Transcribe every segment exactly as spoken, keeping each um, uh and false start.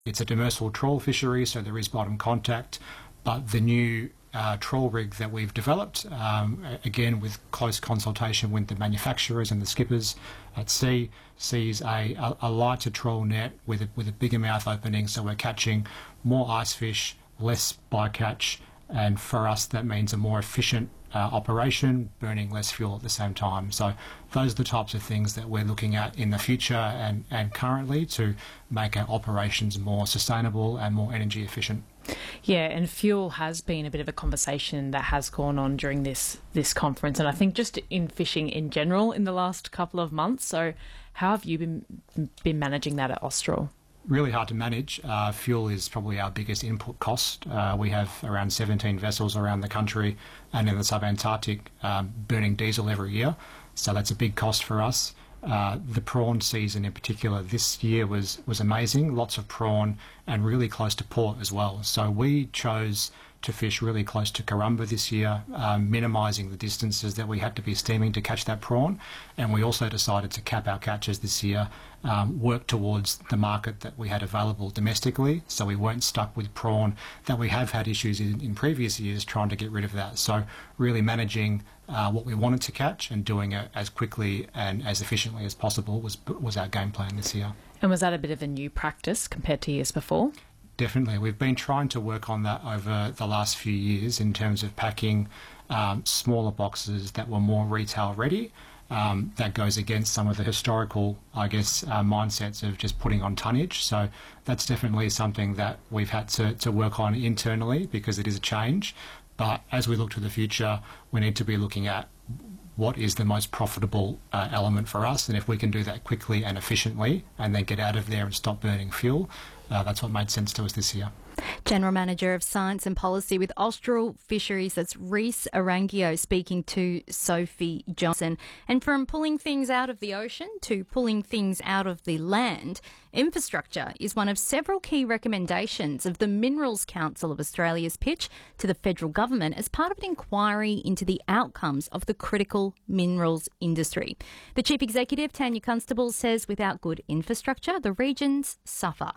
It's a demersal trawl fishery, so there is bottom contact, but the new uh, trawl rig that we've developed, um, again with close consultation with the manufacturers and the skippers at sea, sees a, a, a lighter trawl net with a, with a bigger mouth opening, so we're catching more ice fish, less bycatch, and for us that means a more efficient uh, operation, burning less fuel at the same time. So those are the types of things that we're looking at in the future and, and currently to make our operations more sustainable and more energy efficient. Yeah, and fuel has been a bit of a conversation that has gone on during this this conference, and I think just in fishing in general in the last couple of months. So how have you been been managing that at Austral? Really hard to manage. Uh, fuel is probably our biggest input cost. Uh, we have around seventeen vessels around the country and in the sub-Antarctic um, burning diesel every year, so that's a big cost for us. Uh, the prawn season in particular this year was, was amazing, lots of prawn and really close to port as well. So we chose to fish really close to Karumba this year, um, minimising the distances that we had to be steaming to catch that prawn. And we also decided to cap our catches this year, um, work towards the market that we had available domestically, so we weren't stuck with prawn that we have had issues in, in previous years trying to get rid of that. So really managing uh, what we wanted to catch and doing it as quickly and as efficiently as possible was, was our game plan this year. And was that a bit of a new practice compared to years before? Definitely. We've been trying to work on that over the last few years in terms of packing um, smaller boxes that were more retail ready. Um, that goes against some of the historical, I guess, uh, mindsets of just putting on tonnage. So that's definitely something that we've had to, to work on internally because it is a change. But as we look to the future, we need to be looking at what is the most profitable uh, element for us, and if we can do that quickly and efficiently and then get out of there and stop burning fuel, uh, that's what made sense to us this year. General Manager of Science and Policy with Austral Fisheries, that's Reese Arangio speaking to Sophie Johnson. And from pulling things out of the ocean to pulling things out of the land, infrastructure is one of several key recommendations of the Minerals Council of Australia's pitch to the federal government as part of an inquiry into the outcomes of the critical minerals industry. The Chief Executive, Tanya Constable, says without good infrastructure, the regions suffer.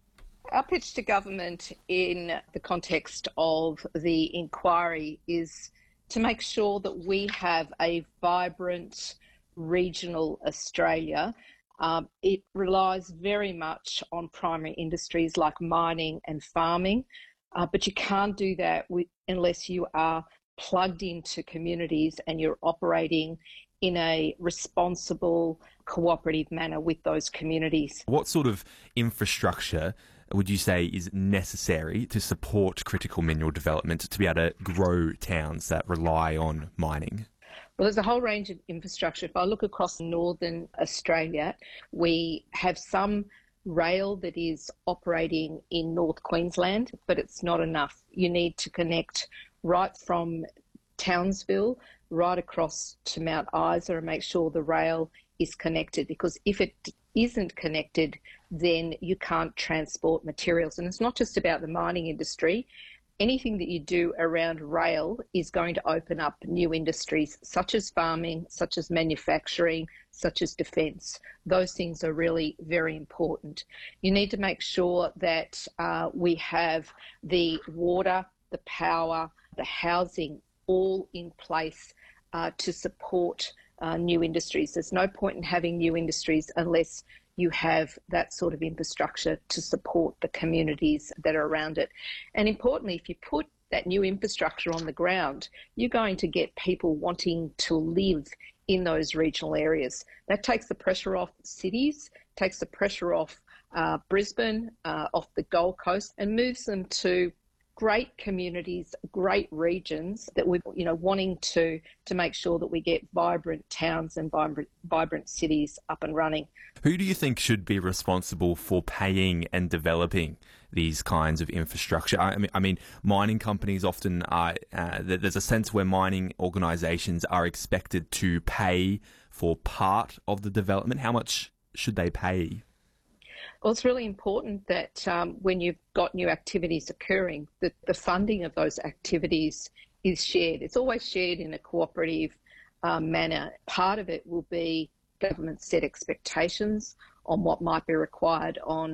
Our pitch to government in the context of the inquiry is to make sure that we have a vibrant regional Australia. Um, it relies very much on primary industries like mining and farming, uh, but you can't do that with, unless you are plugged into communities and you're operating in a responsible, cooperative manner with those communities. What sort of infrastructure would you say is necessary to support critical mineral development to be able to grow towns that rely on mining? Well, there's a whole range of infrastructure. If I look across northern Australia, we have some rail that is operating in North Queensland, but it's not enough. You need to connect right from Townsville right across to Mount Isa and make sure the rail is connected, because if it isn't connected, then you can't transport materials. And it's not just about the mining industry. Anything that you do around rail is going to open up new industries, such as farming, such as manufacturing, such as defence. Those things are really very important. You need to make sure that uh, we have the water, the power, the housing all in place uh, to support uh, new industries. There's no point in having new industries unless you have that sort of infrastructure to support the communities that are around it. And importantly, if you put that new infrastructure on the ground, you're going to get people wanting to live in those regional areas. That takes the pressure off cities, takes the pressure off uh, Brisbane, uh, off the Gold Coast, and moves them to great communities, great regions that we're, you know, wanting to to make sure that we get vibrant towns and vibrant, vibrant cities up and running. Who do you think should be responsible for paying and developing these kinds of infrastructure? I mean, I mean mining companies often are, uh, there's a sense where mining organisations are expected to pay for part of the development. How much should they pay? Well, it's really important that um, when you've got new activities occurring, that the funding of those activities is shared. It's always shared in a cooperative um, manner. Part of it will be government set expectations on what might be required on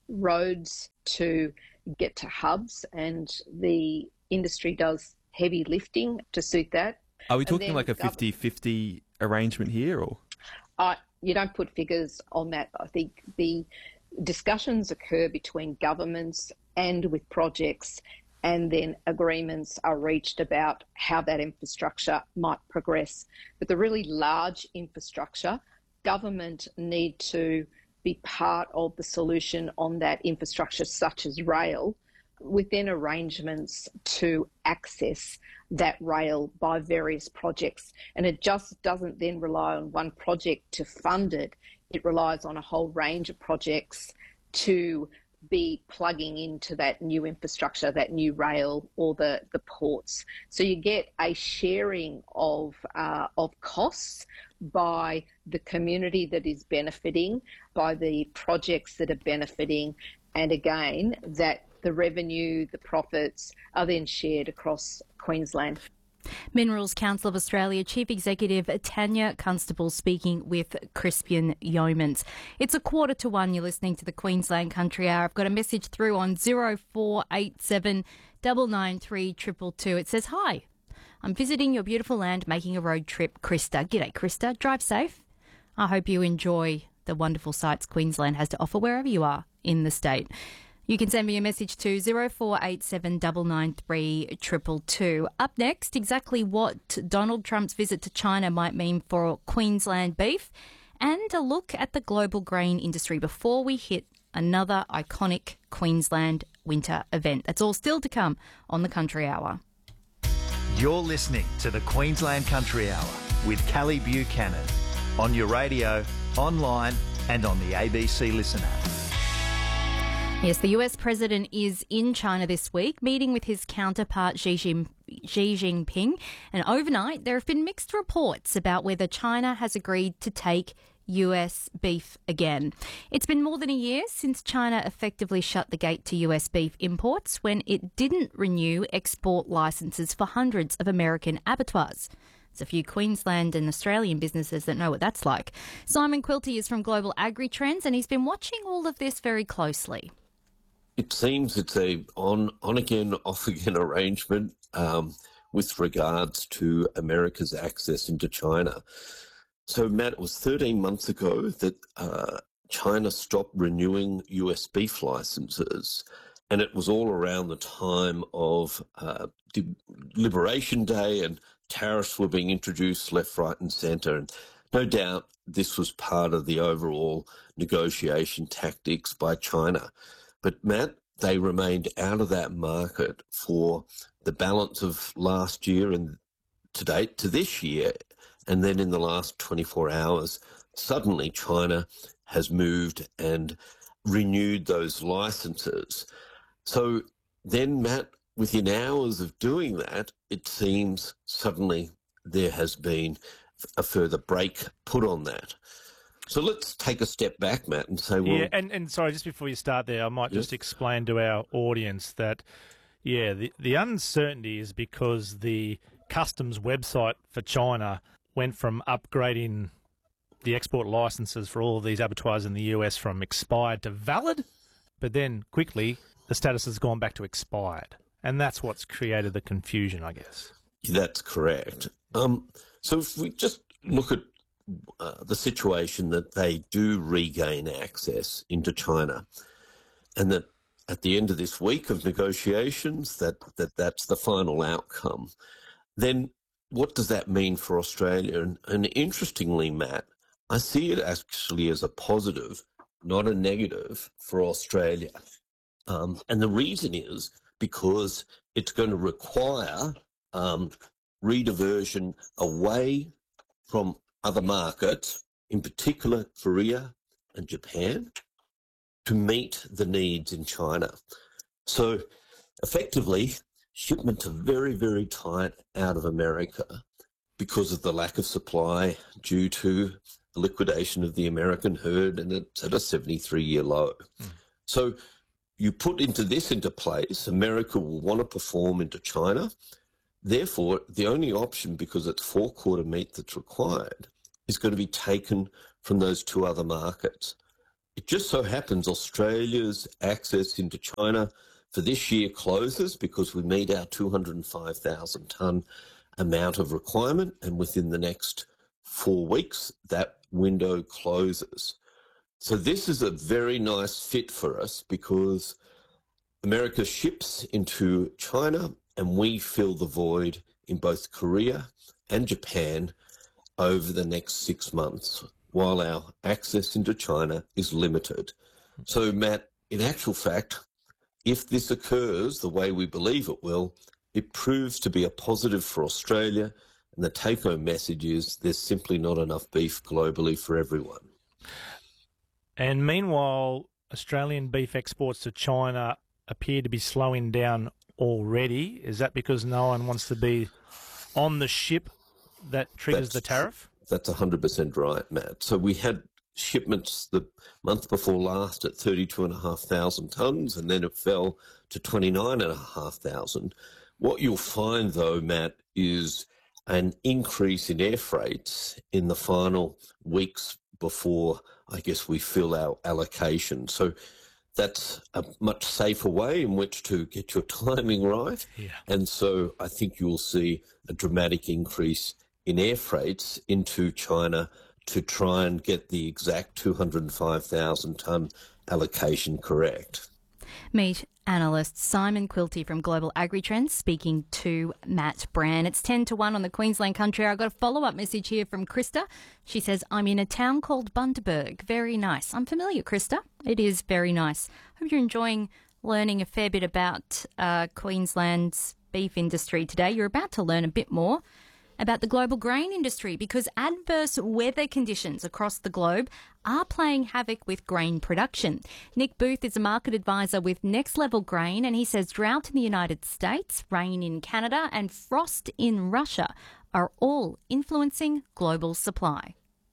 roads to get to hubs, and the industry does heavy lifting to suit that. Are we talking like a fifty-fifty arrangement here, or? Uh, you don't put figures on that. I think the discussions occur between governments and with projects, and then agreements are reached about how that infrastructure might progress. But the really large infrastructure, government need to be part of the solution on that infrastructure, such as rail, within arrangements to access that rail by various projects. And it just doesn't then rely on one project to fund it. It relies on a whole range of projects to be plugging into that new infrastructure, that new rail or the, the ports. So you get a sharing of uh, of costs by the community that is benefiting, by the projects that are benefiting, and again, that the revenue, the profits are then shared across Queensland. Minerals Council of Australia Chief Executive Tanya Constable speaking with Crispian Yeomans. It's a quarter to one. You're listening to the Queensland Country Hour. I've got a message through on zero four eight seven nine nine three two two two. It says, "Hi, I'm visiting your beautiful land, making a road trip. Krista." G'day, Krista. Drive safe. I hope you enjoy the wonderful sights Queensland has to offer wherever you are in the state. You can send me a message to zero four eight seven nine nine three two two two. Up next, exactly what Donald Trump's visit to China might mean for Queensland beef, and a look at the global grain industry before we hit another iconic Queensland winter event. That's all still to come on the Country Hour. You're listening to the Queensland Country Hour with Callie Buchanan on your radio, online and on the A B C Listen app. Yes, the U S president is in China this week, meeting with his counterpart Xi Jinping. And overnight, there have been mixed reports about whether China has agreed to take U S beef again. It's been more than a year since China effectively shut the gate to U S beef imports when it didn't renew export licences for hundreds of American abattoirs. There's a few Queensland and Australian businesses that know what that's like. Simon Quilty is from Global Agri Trends, and he's been watching all of this very closely. It seems it's a on, on again, off again arrangement um, with regards to America's access into China. So, Matt, it was thirteen months ago that uh, China stopped renewing U S beef licenses, and it was all around the time of uh, Liberation Day, and tariffs were being introduced left, right and centre. And no doubt this was part of the overall negotiation tactics by China. But, Matt, they remained out of that market for the balance of last year and to date to this year. And then in the last twenty-four hours, suddenly China has moved and renewed those licenses. So then, Matt, within hours of doing that, it seems suddenly there has been a further break put on that. So let's take a step back, Matt, and say, well... Yeah, and, and sorry, just before you start there, I might yes? just explain to our audience that, yeah, the, the uncertainty is because the customs website for China went from upgrading the export licenses for all of these abattoirs in the U S from expired to valid, but then quickly the status has gone back to expired. And that's what's created the confusion, I guess. That's correct. Um, so if we just look at Uh, the situation that they do regain access into China, and that at the end of this week of negotiations, that, that that's the final outcome, then what does that mean for Australia? And, and interestingly, Matt, I see it actually as a positive, not a negative for Australia. Um, and the reason is because it's going to require um, rediversion away from other markets, in particular Korea and Japan, to meet the needs in China. So effectively, shipments are very, very tight out of America because of the lack of supply due to the liquidation of the American herd, and it's at a seventy-three-year low. Mm. So you put into this into place, America will want to perform into China. Therefore, the only option, because it's four-quarter meat that's required, is going to be taken from those two other markets. it just so happens Australia's access into China for this year closes because we meet our two hundred five thousand tonne amount of requirement, and within the next four weeks, that window closes. So this is a very nice fit for us because America ships into China and we fill the void in both Korea and Japan over the next six months, while our access into China is limited. So, Matt, in actual fact, if this occurs the way we believe it will, it proves to be a positive for Australia, and the take-home message is there's simply not enough beef globally for everyone. And meanwhile, Australian beef exports to China appear to be slowing down already. Is that because no one wants to be on the ship that triggers That's, the tariff? That's one hundred percent right, Matt. So we had shipments the month before last at thirty-two thousand five hundred tonnes, and then it fell to twenty-nine thousand five hundred. What you'll find, though, Matt, is an increase in air freights in the final weeks before, I guess, we fill our allocation. So that's a much safer way in which to get your timing right. Yeah. And so I think you'll see a dramatic increase in air freights into China to try and get the exact two hundred five thousand tonne allocation correct. Meet analyst Simon Quilty from Global Agritrends speaking to Matt Brand. It's ten to one on the Queensland Country Hour. I've got a follow-up message here from Krista. She says, I'm in a town called Bundaberg. Very nice. I'm familiar, Krista. It is very nice. Hope you're enjoying learning a fair bit about uh, Queensland's beef industry today. You're about to learn a bit more about the global grain industry because adverse weather conditions across the globe are playing havoc with grain production. Nick Booth is a market advisor with Next Level Grain, and he says drought in the United States, rain in Canada and frost in Russia are all influencing global supply.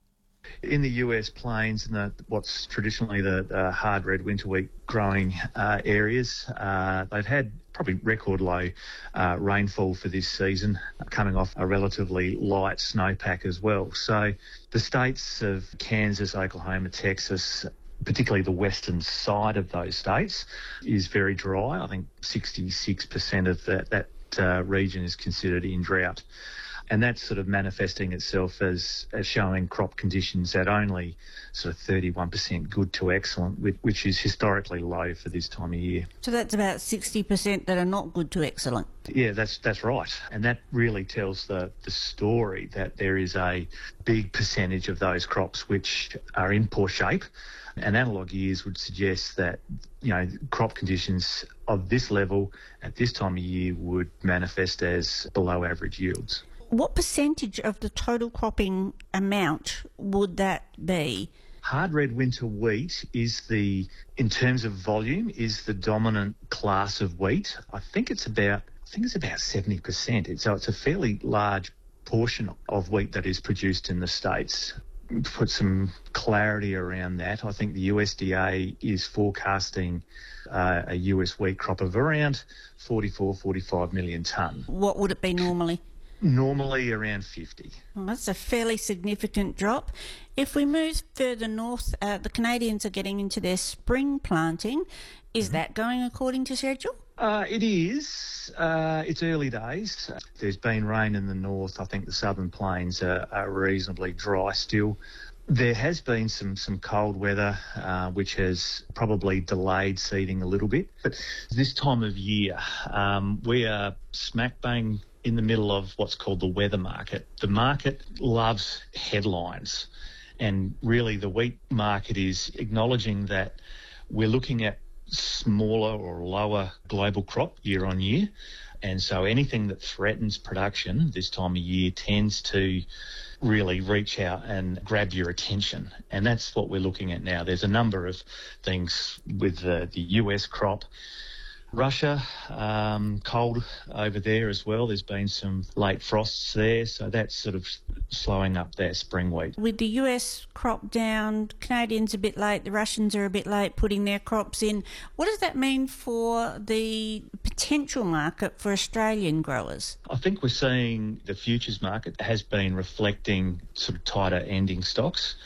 In the U S plains and the, what's traditionally the, the hard red winter wheat growing uh, areas, uh, they've had probably record low uh, rainfall for this season, coming off a relatively light snowpack as well. So the states of Kansas, Oklahoma, Texas, particularly the western side of those states, is very dry. I think sixty-six percent of that, that uh, region is considered in drought. And that's sort of manifesting itself as, as showing crop conditions at only sort of thirty-one percent good to excellent, which is historically low for this time of year. So that's about sixty percent that are not good to excellent. Yeah, that's that's right. And that really tells the, the story that there is a big percentage of those crops which are in poor shape. And analogue years would suggest that, you know, crop conditions of this level at this time of year would manifest as below average yields. What percentage of the total cropping amount would that be? Hard red winter wheat is the, in terms of volume, is the dominant class of wheat. I think it's about, I think it's about seventy percent. So it's a fairly large portion of wheat that is produced in the States. To put some clarity around that, I think the U S D A is forecasting uh, a U S wheat crop of around forty-four, forty-five million tonne. What would it be normally? Normally around fifty. Well, that's a fairly significant drop. If we move further north, uh, the Canadians are getting into their spring planting. Is mm-hmm. that going according to schedule? Uh, it is. Uh, it's early days. There's been rain in the north. I think the southern plains are, are reasonably dry still. There has been some, some cold weather, uh, which has probably delayed seeding a little bit. But this time of year, um, we are smack bang in the middle of what's called the weather market. The market loves headlines, and really the wheat market is acknowledging that we're looking at smaller or lower global crop year on year, and so anything that threatens production this time of year tends to really reach out and grab your attention, and that's what we're looking at now. There's a number of things with the, the U S crop. Russia, um, cold over there as well. There's been some late frosts there, so that's sort of slowing up their spring wheat. With the U S crop down, Canadians a bit late, the Russians are a bit late putting their crops in. What does that mean for the potential market for Australian growers? I think we're seeing the futures market has been reflecting sort of tighter ending stocks.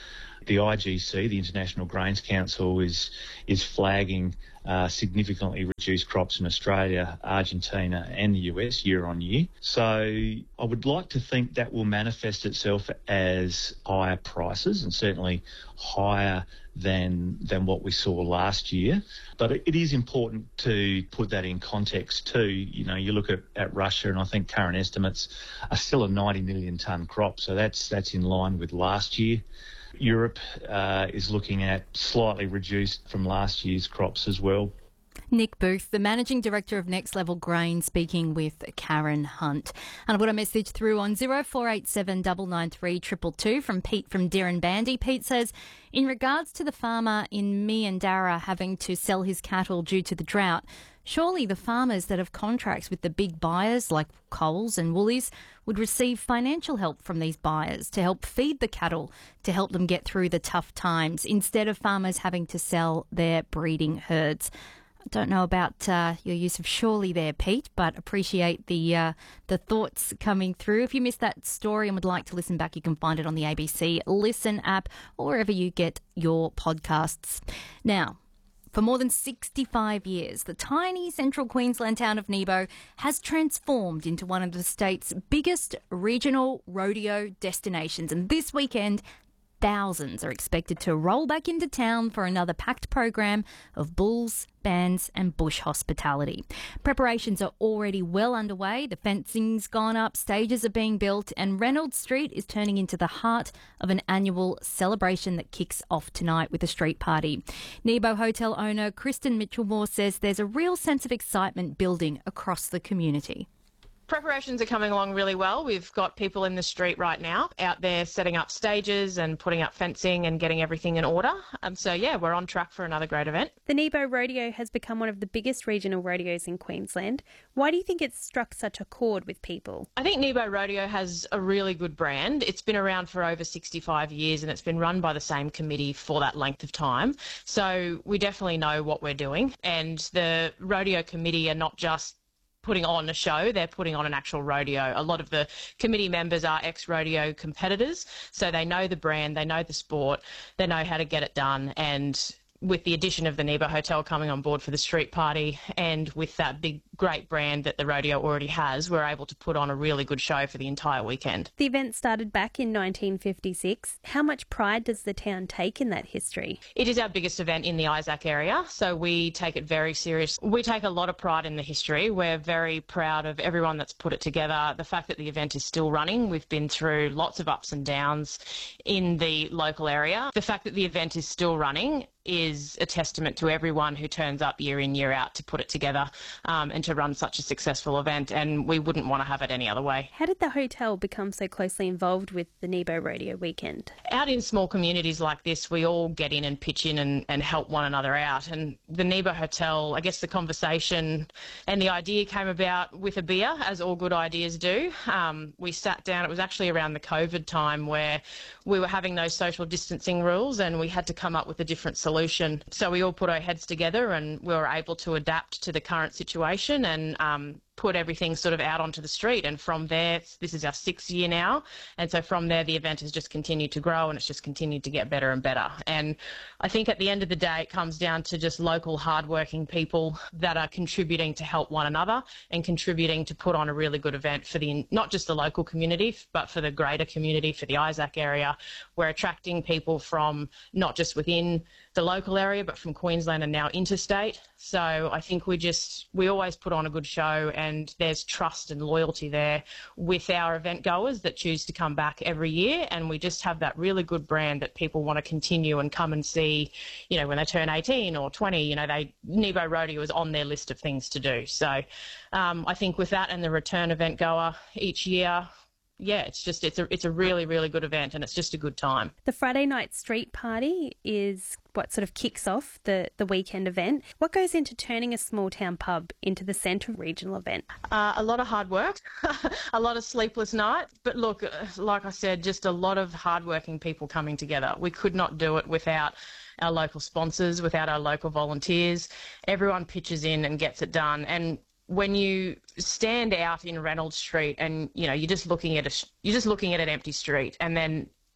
the I G C, the International Grains Council, is is flagging uh, significantly reduced crops in Australia, Argentina and the U S year on year. So I would like to think that will manifest itself as higher prices, and certainly higher than than what we saw last year. But it, it is important to put that in context too. You know, you look at, at Russia, and I think current estimates are still a ninety million tonne crop, so that's that's in line with last year. Europe uh, is looking at slightly reduced from last year's crops as well. Nick Booth, the Managing Director of Next Level Grain, speaking with Karen Hunt. And I put a message through on zero four eight seven nine nine three two two two from Pete from Dirren Bandy. Pete says, in regards to the farmer in Meandarra having to sell his cattle due to the drought, surely the farmers that have contracts with the big buyers like Coles and Woolies would receive financial help from these buyers to help feed the cattle, to help them get through the tough times, instead of farmers having to sell their breeding herds. I don't know about uh, your use of surely there, Pete, but appreciate the uh, the thoughts coming through. If you missed that story and would like to listen back, you can find it on the A B C Listen app or wherever you get your podcasts. Now, for more than sixty-five years, the tiny central Queensland town of Nebo has transformed into one of the state's biggest regional rodeo destinations. And this weekend, thousands are expected to roll back into town for another packed program of bulls, bands and bush hospitality. Preparations are already well underway. The fencing's gone up, stages are being built, and Reynolds Street is turning into the heart of an annual celebration that kicks off tonight with a street party. Nebo Hotel owner Kristen Mitchellmore says there's a real sense of excitement building across the community. Preparations are coming along really well. We've got people in the street right now out there setting up stages and putting up fencing and getting everything in order. Um, so, yeah, we're on track for another great event. The Nebo Rodeo has become one of the biggest regional rodeos in Queensland. Why do you think it's struck such a chord with people? I think Nebo Rodeo has a really good brand. It's been around for over sixty-five years and it's been run by the same committee for that length of time. So we definitely know what we're doing. And the rodeo committee are not just putting on a show, they're putting on an actual rodeo. A lot of the committee members are ex-rodeo competitors, so they know the brand, they know the sport, they know how to get it done. And with the addition of the Nebo Hotel coming on board for the street party, and with that big, great brand that the rodeo already has, we're able to put on a really good show for the entire weekend. The event started back in nineteen fifty-six. How much pride does the town take in that history? It is our biggest event in the Isaac area, so we take it very serious. We take a lot of pride in the history. We're very proud of everyone that's put it together. The fact that the event is still running, we've been through lots of ups and downs in the local area. The fact that the event is still running is a testament to everyone who turns up year in, year out to put it together um, and to run such a successful event, and we wouldn't want to have it any other way. How did the hotel become so closely involved with the Nebo Rodeo weekend? Out in small communities like this, we all get in and pitch in and, and help one another out. And the Nebo Hotel, I guess the conversation and the idea came about with a beer, as all good ideas do. Um, we sat down, it was actually around the COVID time where we were having those social distancing rules and we had to come up with a different solution. So we all put our heads together and we were able to adapt to the current situation and um, put everything sort of out onto the street. And from there, this is our sixth year now. And so from there, the event has just continued to grow and it's just continued to get better and better. And I think at the end of the day, it comes down to just local hardworking people that are contributing to help one another and contributing to put on a really good event for the, not just the local community, but for the greater community, for the Isaac area. We're attracting people from not just within the local area, but from Queensland and now interstate. So I think we just, we always put on a good show, and there's trust and loyalty there with our event goers that choose to come back every year. And we just have that really good brand that people want to continue and come and see, you know, when they turn eighteen or twenty, you know, they, Nebo Rodeo is on their list of things to do. So um, I think with that and the return event goer each year, yeah, it's just, it's a, it's a really, really good event and it's just a good time. The Friday night street party is what sort of kicks off the, the weekend event. What goes into turning a small town pub into the centre regional event? Uh, a lot of hard work, a lot of sleepless nights. But look, like I said, just a lot of hardworking people coming together. We could not do it without our local sponsors, without our local volunteers. Everyone pitches in and gets it done. And when you stand out in Reynolds Street and, you know, you're just looking at a, you're just looking at an empty street, and then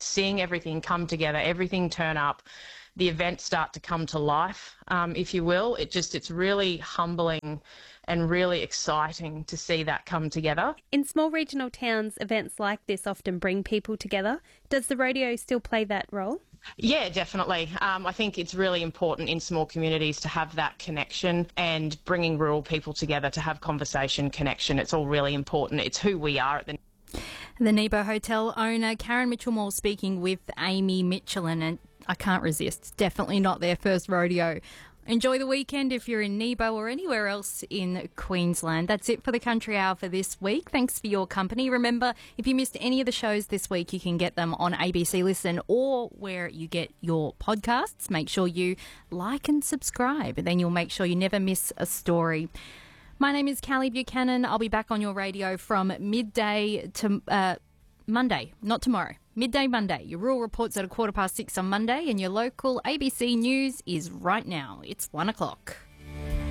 seeing everything come together, everything turn up, the events start to come to life, um, if you will. It just, it's really humbling and really exciting to see that come together. In small regional towns, events like this often bring people together. Does the rodeo still play that role? Yeah, definitely. Um, I think it's really important in small communities to have that connection and bringing rural people together to have conversation, connection. It's all really important. It's who we are at the The Nebo Hotel owner, Karen Mitchell-Moore, speaking with Amy Michelin, and I can't resist. It's definitely not their first rodeo. Enjoy the weekend if you're in Nebo or anywhere else in Queensland. That's it for the Country Hour for this week. Thanks for your company. Remember, if you missed any of the shows this week, you can get them on A B C Listen or where you get your podcasts. Make sure you like and subscribe, and then you'll make sure you never miss a story. My name is Callie Buchanan. I'll be back on your radio from midday to uh, Monday, not tomorrow. Midday Monday. Your rural report's at a quarter past six on Monday, and your local A B C News is right now. It's one o'clock.